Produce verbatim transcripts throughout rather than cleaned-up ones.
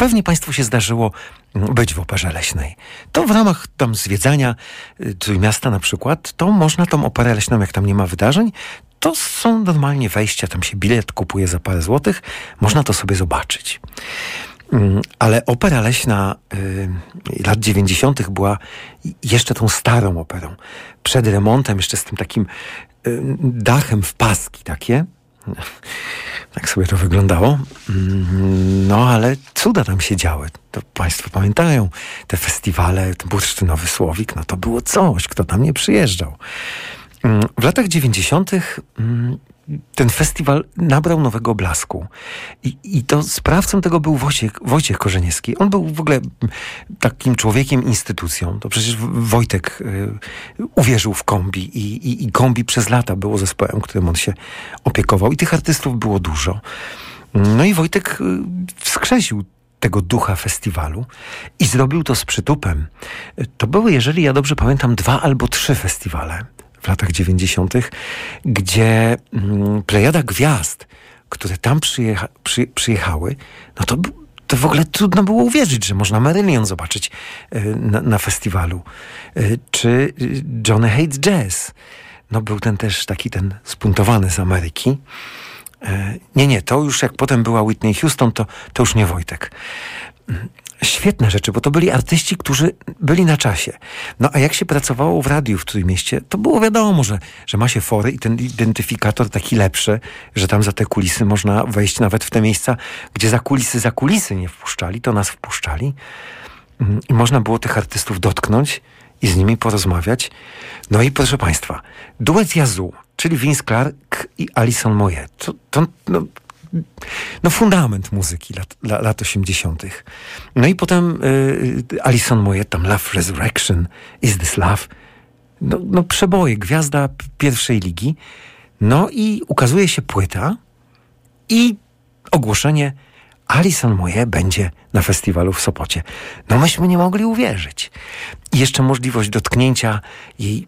pewnie Państwu się zdarzyło być w Operze Leśnej. To w ramach tam zwiedzania Trójmiasta na przykład, to można tą Operę Leśną, jak tam nie ma wydarzeń, to są normalnie wejścia, tam się bilet kupuje za parę złotych, można to sobie zobaczyć. Ale Opera Leśna y, lat dziewięćdziesiątych była jeszcze tą starą operą. Przed remontem, jeszcze z tym takim y, dachem w paski takie. Tak sobie to wyglądało. No, ale cuda tam się działy. To Państwo pamiętają te festiwale, ten Bursztynowy Słowik, no to było coś, kto tam nie przyjeżdżał. W latach dziewięćdziesiątych ten festiwal nabrał nowego blasku. I, i to sprawcą tego był Wojciech, Wojciech Korzeniewski. On był w ogóle takim człowiekiem, instytucją. To przecież Wojtek y, uwierzył w kombi i, i, i kombi przez lata było zespołem, którym on się opiekował. I tych artystów było dużo. No i Wojtek y, wskrzesił tego ducha festiwalu i zrobił to z przytupem. To były, jeżeli ja dobrze pamiętam, dwa albo trzy festiwale w latach dziewięćdziesiątych, gdzie mm, plejada gwiazd, które tam przyjecha, przy, przyjechały, no to, to w ogóle trudno było uwierzyć, że można Marillion zobaczyć y, na, na festiwalu. Y, czy y, Johnny Hates Jazz. No był ten też taki ten spuntowany z Ameryki. Y, nie, nie, to już jak potem była Whitney Houston, to, to już nie Wojtek. Y, Świetne rzeczy, bo to byli artyści, którzy byli na czasie. No a jak się pracowało w radiu w Trójmieście, to było wiadomo, że, że ma się fory i ten identyfikator taki lepszy, że tam za te kulisy można wejść nawet w te miejsca, gdzie za kulisy, za kulisy nie wpuszczali, to nas wpuszczali. I można było tych artystów dotknąć i z nimi porozmawiać. No i proszę Państwa, duet Yazoo, czyli Vince Clarke i Alison Moyet. To, to no, No fundament muzyki lat, lat osiemdziesiątych. No i potem y, Alison Moyet, tam Love Resurrection, Is This Love? No, no przeboje, gwiazda pierwszej ligi. No i ukazuje się płyta i ogłoszenie: Alison Moyet będzie na festiwalu w Sopocie. No myśmy nie mogli uwierzyć. I jeszcze możliwość dotknięcia jej,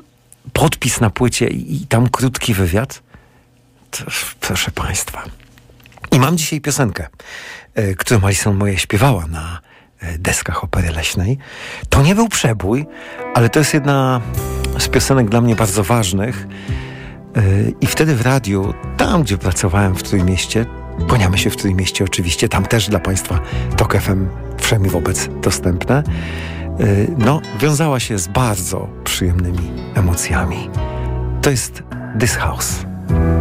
podpis na płycie i, i tam krótki wywiad. To, proszę Państwa. I mam dzisiaj piosenkę, y, którą Alison Moyet śpiewała na y, deskach Opery Leśnej. To nie był przebój, ale to jest jedna z piosenek dla mnie bardzo ważnych. Y, I wtedy w radiu, tam gdzie pracowałem w Trójmieście, kłaniamy się w Trójmieście oczywiście, tam też dla Państwa Tok F M wszemi wobec dostępne, y, no wiązała się z bardzo przyjemnymi emocjami. To jest This House.